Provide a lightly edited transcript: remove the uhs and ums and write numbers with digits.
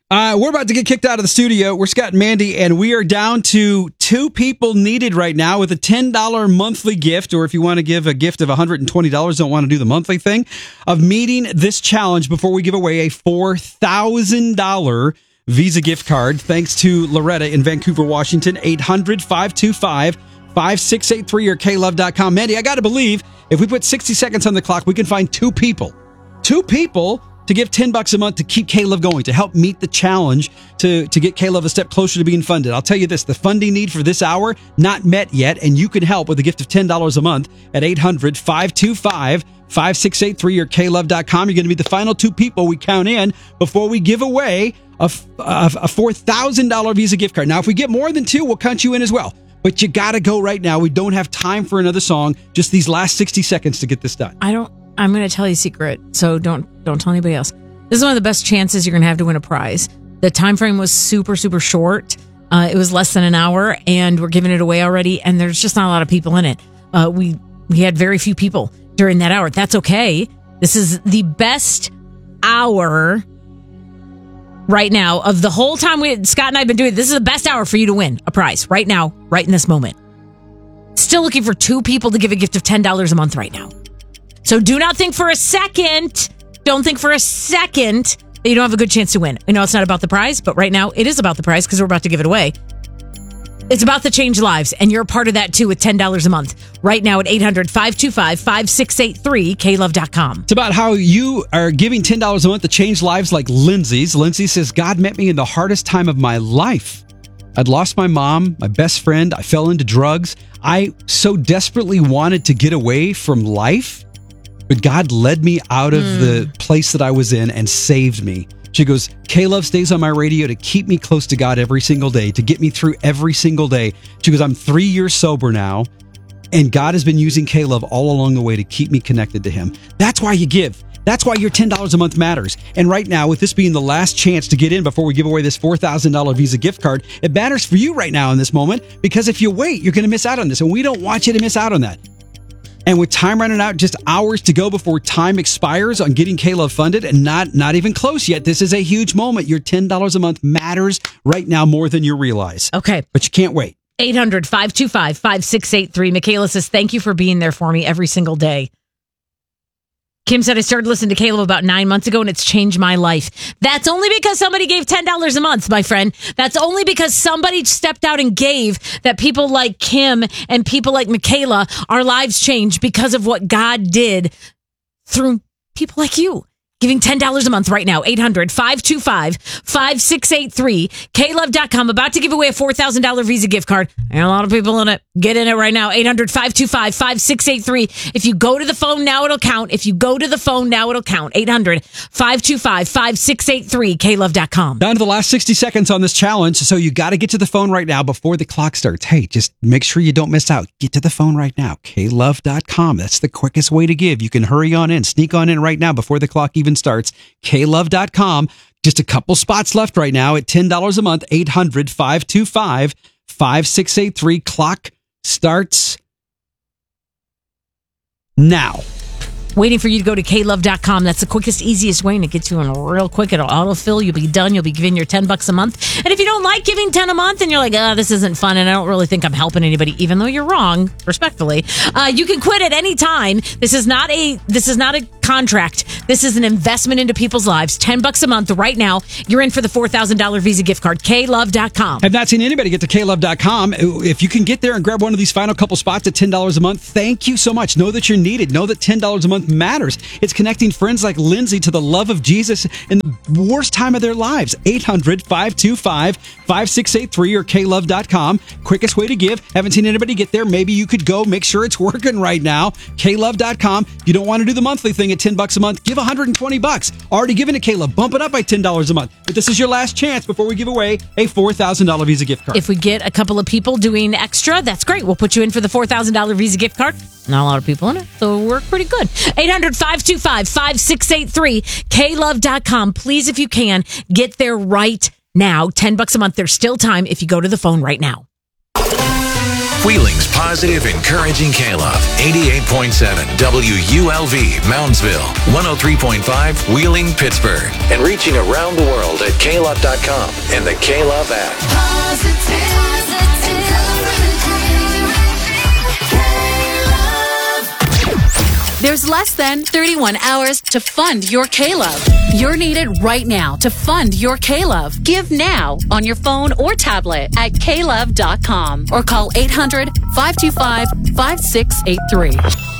We're about to get kicked out of the studio. We're Scott and Mandy, and we are down to 2 people needed right now with a $10 monthly gift, or if you want to give a gift of $120, don't want to do the monthly thing, of meeting this challenge before we give away a $4,000 Visa gift card, thanks to Loretta in Vancouver, Washington, 800-525-5683 or klove.com. Mandy, I got to believe if we put 60 seconds on the clock, we can find 2 people to give $10 a month to keep K-Love going, to help meet the challenge to get K-Love a step closer to being funded. I'll tell you this, the funding need for this hour, not met yet, and you can help with a gift of $10 a month at 800-525-5683 or klove.com. You're going to be the final 2 people we count in before we give away a $4,000 Visa gift card. Now, if we get more than 2, we'll count you in as well. But you got to go right now. We don't have time for another song. Just these last 60 seconds to get this done. I'm going to tell you a secret, so don't tell anybody else. This is one of the best chances you're going to have to win a prize. The time frame was super, super short. It was less than an hour, and we're giving it away already, and there's just not a lot of people in it. We had very few people during that hour. That's okay. This is the best hour right now of the whole time Scott and I have been doing it. This is the best hour for you to win a prize right now, right in this moment. Still looking for 2 people to give a gift of $10 a month right now. So do not think for a second, don't think for a second that you don't have a good chance to win. I know it's not about the prize, but right now it is about the prize because we're about to give it away. It's about to change lives, and you're a part of that too with $10 a month. Right now at 800-525-5683, klove.com. It's about how you are giving $10 a month to change lives like Lindsay's. Lindsay says, God met me in the hardest time of my life. I'd lost my mom, my best friend. I fell into drugs. I so desperately wanted to get away from life. But God led me out of the place that I was in and saved me. She goes, K-Love stays on my radio to keep me close to God every single day, to get me through every single day. She goes, I'm 3 years sober now, and God has been using K-Love all along the way to keep me connected to him. That's why you give. That's why your $10 a month matters. And right now, with this being the last chance to get in before we give away this $4,000 Visa gift card, it matters for you right now in this moment, because if you wait, you're going to miss out on this, and we don't want you to miss out on that. And with time running out, just hours to go before time expires on getting K-Love funded, and not even close yet. This is a huge moment. Your $10 a month matters right now more than you realize. Okay. But you can't wait. 800-525-5683. Michaela says, thank you for being there for me every single day. Kim said, I started listening to K-Love about 9 months ago, and it's changed my life. That's only because somebody gave $10 a month, my friend. That's only because somebody stepped out and gave, that people like Kim and people like Michaela, our lives changed because of what God did through people like you. Giving $10 a month right now. 800-525-5683. klove.com. About to give away a $4,000 Visa gift card. And a lot of people in it. Get in it right now. 800-525-5683. If you go to the phone now, it'll count. 800-525-5683. klove.com. Down to the last 60 seconds on this challenge. So you got to get to the phone right now before the clock starts. Hey, just make sure you don't miss out. Get to the phone right now. klove.com. That's the quickest way to give. You can hurry on in. Sneak on in right now before the clock even starts. klove.com. Just a couple spots left right now at $10 a month. 800-525-5683. Clock starts now. Waiting for you to go to klove.com. That's the quickest, easiest way, and it gets you in real quick. It'll autofill. You'll be done. You'll be giving your $10 a month. And if you don't like giving $10 a month and you're like, this isn't fun and I don't really think I'm helping anybody, even though you're wrong, respectfully, you can quit at any time. This is not a contract. This is an investment into people's lives. $10 a month right now. You're in for the $4,000 Visa gift card. klove.com. Have not seen anybody get to klove.com. If you can get there and grab one of these final couple spots at $10 a month, thank you so much. Know that you're needed. Know that $10 a month matters. It's connecting friends like Lindsay to the love of Jesus in the worst time of their lives. 800-525-5683 or klove.com. Quickest way to give. Haven't seen anybody get there. Maybe you could go. Make sure it's working right now. klove.com. You don't want to do the monthly thing at $10 a month. Give $120. Already given to K-Love. Bump it up by $10 a month. But this is your last chance before we give away a $4,000 Visa gift card. If we get a couple of people doing extra, that's great. We'll put you in for the $4,000 Visa gift card. Not a lot of people in it, so we're pretty good. 800-525-5683. klove.com. Please, if you can, get there right now. $10 a month. There's still time if you go to the phone right now. Wheeling's positive, encouraging K-Love. 88.7 WULV, Moundsville. 103.5 Wheeling, Pittsburgh. And reaching around the world at klove.com and the K-Love app. There's less than 31 hours to fund your K-Love. You're needed right now to fund your K-Love. Give now on your phone or tablet at klove.com or call 800-525-5683.